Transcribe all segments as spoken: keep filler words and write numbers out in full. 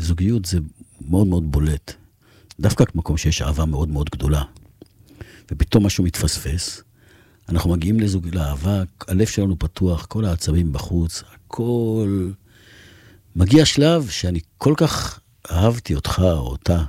בזוגיות זה מאוד מאוד בולט. דווקא במקום שיש אהבה מאוד מאוד גדולה. ופתאום משהו מתפספס, אנחנו מגיעים לזוג, לאהבה, הלב שלנו פתוח, כל העצבים בחוץ, הכל... מגיע שלב שאני כל כך אהבתי אותך או אותה,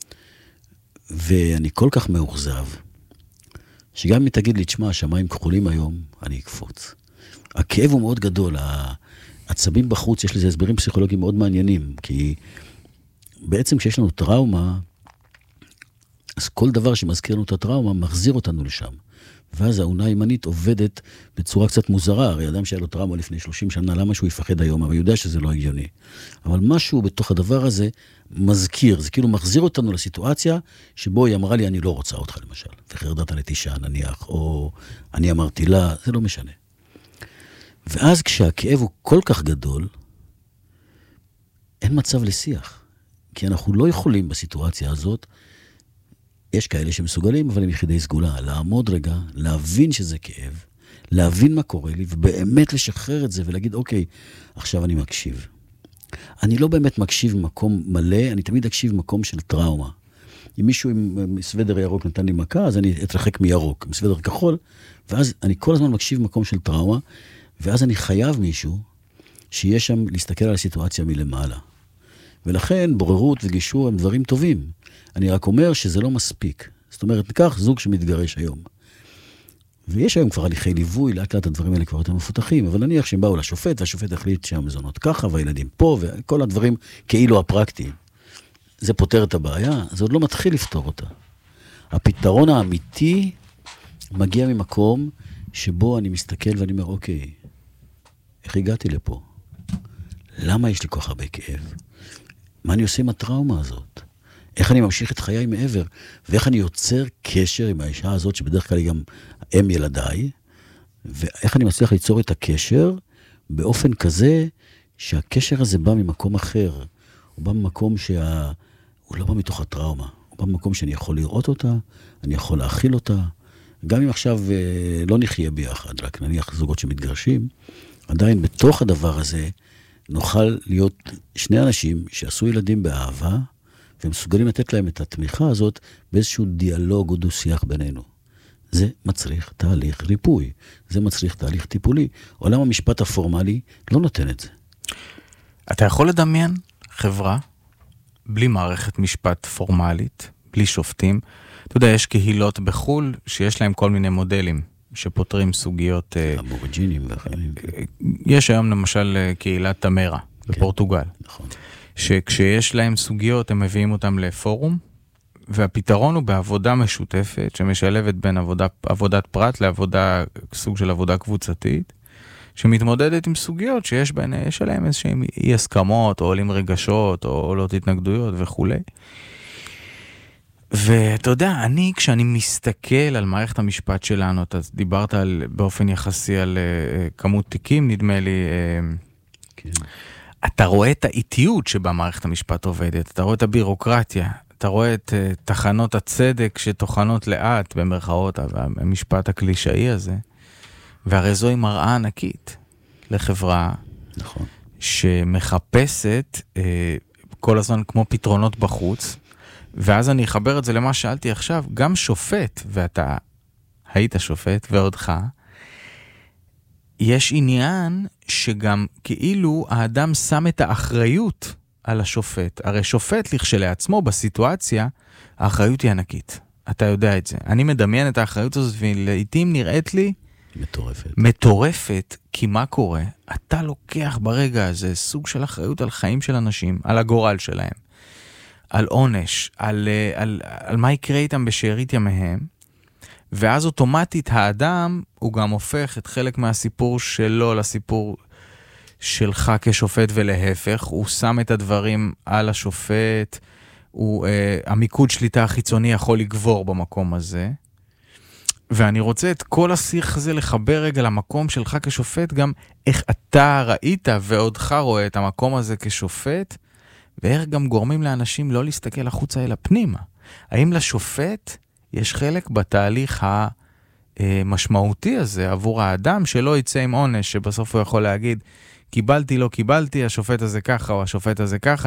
ואני כל כך מאוכזב, שגם אם תגיד לי, תשמע, השמיים כחולים היום, אני אקפוץ. הכאב הוא מאוד גדול, העצבים בחוץ, יש לזה הסברים פסיכולוגיים מאוד מעניינים, כי בעצם כשיש לנו טראומה, אז כל דבר שמזכיר לנו את הטראומה, מחזיר אותנו לשם. ואז העונה הימנית עובדת בצורה קצת מוזרה, הרי אדם שהיה לו טראומה לפני שלושים שנה, למה שהוא יפחד היום, אבל יודע שזה לא הגיוני. אבל משהו בתוך הדבר הזה מזכיר, זה כאילו מחזיר אותנו לסיטואציה, שבו היא אמרה לי, אני לא רוצה אותך למשל, וחרדת לתישה נניח, או אני אמרתי לה, זה לא משנה. ואז כשהכאב הוא כל כך גדול, אין מצב לשיח, כי אנחנו לא יכולים בסיטואציה הזאת, יש כאלה שמסוגלים, אבל הם יחידי סגולה, לעמוד רגע, להבין שזה כאב, להבין מה קורה לי, ובאמת לשחרר את זה, ולהגיד, אוקיי, עכשיו אני מקשיב. אני לא באמת מקשיב במקום מלא, אני תמיד אקשיב במקום של טראומה. אם מישהו עם סוודר ירוק נתן לי מכה, אז אני אתרחק מירוק, עם סוודר כחול, ואז אני כל הזמן מקשיב במקום של טראומה, ואז אני חייב מישהו, שיהיה שם להסתכל על הסיטואציה מלמעלה. ולכן בוררות וגישור הם דברים טובים. אני רק אומר שזה לא מספיק. זאת אומרת, ניקח זוג שמתגרש היום. ויש היום כבר הליכי ליווי, לאט לאט הדברים האלה כבר יותר מפותחים, אבל נניח שהם באו לשופט, והשופט החליט שהמזונות ככה, והילדים פה, וכל הדברים כאילו הפרקטיים. זה פותר את הבעיה, זה עוד לא מתחיל לפתור אותה. הפתרון האמיתי מגיע ממקום שבו אני מסתכל ואני אומר, אוקיי, איך הגעתי לפה? למה יש לי כל כך הרבה כאב? מה אני עושה עם הטראומה הזאת? איך אני ממשיך את חיי מעבר? ואיך אני יוצר קשר עם האישה הזאת, שבדרך כלל היא גם אם ילדיי, ואיך אני מצליח ליצור את הקשר באופן כזה, שהקשר הזה בא ממקום אחר. הוא בא ממקום שה... הוא לא בא מתוך הטראומה. הוא בא ממקום שאני יכול לראות אותה, אני יכול להכיל אותה. גם אם עכשיו לא נחיה ביחד, רק נניח זוגות שמתגרשים, עדיין בתוך הדבר הזה, נוכל להיות שני אנשים שעשו ילדים באהבה, והם מסוגלים לתת להם את התמיכה הזאת באיזשהו דיאלוג או דו-שיח בינינו. זה מצריך תהליך ריפוי, זה מצריך תהליך טיפולי. עולם המשפט הפורמלי לא נותן את זה. אתה יכול לדמיין חברה בלי מערכת משפט פורמלית, בלי שופטים? אתה יודע, יש קהילות בחול שיש להם כל מיני מודלים שפותרים סוגיות... אבוריג'ינים ואחרים. יש היום למשל קהילת תמרה בפורטוגל. נכון. שכשיש להם סוגיות הם מביאים אותם לפורום, והפתרון הוא בעבודה משותפת שמשלבת בין עבודה, עבודת פרט לעבודה, סוג של עבודה קבוצתית, שמתמודדת עם סוגיות שיש בהן, יש עליהם איזשהם אי הסכמות, או עולים רגשות, או עולות התנגדויות וכו'. ואתה יודע, אני, כשאני מסתכל על מערכת המשפט שלנו, אתה דיברת על, באופן יחסי על uh, כמות תיקים, נדמה לי, uh, כן. אתה רואה את האיטיות שבה מערכת המשפט עובדת, אתה רואה את הבירוקרטיה, אתה רואה את uh, תחנות הצדק שתוכנות לאט, במרכאות, המשפט הקלישאי הזה, והרי זוהי מראה ענקית לחברה, נכון. שמחפשת uh, כל הזמן כמו פתרונות בחוץ, ואז אני אחבר את זה למה שאלתי עכשיו, גם שופט, ואתה היית שופט ועודך, יש עניין שגם כאילו האדם שם את האחריות על השופט. הרי שופט לכשלעצמו בסיטואציה, האחריות היא ענקית. אתה יודע את זה. אני מדמיין את האחריות הזאת, ולעיתים נראית לי מטורפת. מטורפת, כי מה קורה? אתה לוקח ברגע הזה סוג של אחריות על חיים של אנשים, על הגורל שלהם. על עונש, על, על, על מה יקרה איתם בשארית ימיהם, ואז אוטומטית האדם הוא גם הופך את חלק מהסיפור שלו לסיפור שלך כשופט, ולהפך, הוא שם את הדברים על השופט, הוא, אה, המיקוד שליטה החיצוני יכול לגבור במקום הזה, ואני רוצה את כל השיח הזה לחבר רגע למקום שלך כשופט, גם איך אתה ראית ועודך רואה את המקום הזה כשופט, ואיך גם גורמים לאנשים לא להסתכל החוצה אל הפנימה. האם לשופט יש חלק בתהליך המשמעותי הזה עבור האדם שלא יצא עם עונש, שבסוף הוא יכול להגיד, קיבלתי, לא קיבלתי, השופט הזה ככה או השופט הזה ככה,